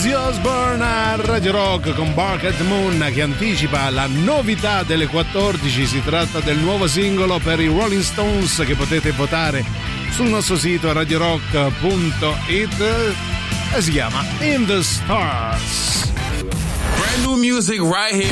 Ozzy Osbourne a Radio Rock con Bark at the Moon, che anticipa la novità delle 14. Si tratta del nuovo singolo per i Rolling Stones che potete votare sul nostro sito radiorock.it e si chiama In the Stars. Brand new music right here.